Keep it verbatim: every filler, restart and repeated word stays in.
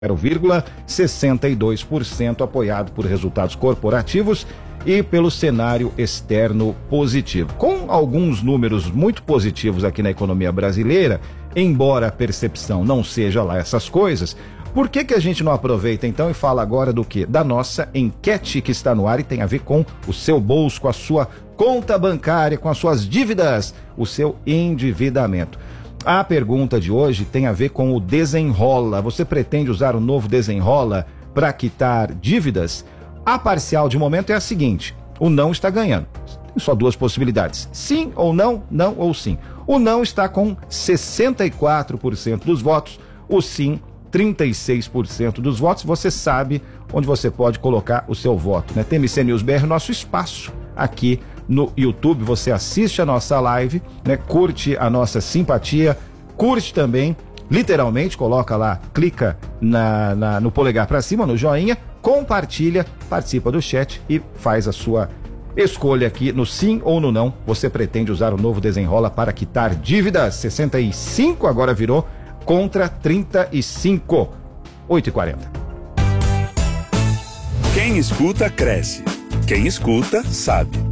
zero vírgula sessenta e dois por cento, apoiado por resultados corporativos e pelo cenário externo positivo. Com alguns números muito positivos aqui na economia brasileira, embora a percepção não seja lá essas coisas, por que que a gente não aproveita então e fala agora do quê? Da nossa enquete que está no ar e tem a ver com o seu bolso, com a sua conta bancária, com as suas dívidas, o seu endividamento. A pergunta de hoje tem a ver com o Desenrola. Você pretende usar o novo Desenrola para quitar dívidas? A parcial de momento é a seguinte: o não está ganhando. Tem só duas possibilidades: sim ou não, não ou sim. O não está com sessenta e quatro por cento dos votos, o sim trinta e seis por cento dos votos. Você sabe onde você pode colocar o seu voto, né? T M C News B R, nosso espaço aqui no YouTube. Você assiste a nossa live, né? Curte a nossa simpatia, curte também, literalmente, coloca lá, clica na, na, no polegar para cima, no joinha, compartilha, participa do chat e faz a sua escolha aqui no sim ou no não. Você pretende usar o novo Desenrola para quitar dívidas? sessenta e cinco agora virou contra trinta e cinco. oito e quarenta. Quem escuta, cresce. Quem escuta, sabe.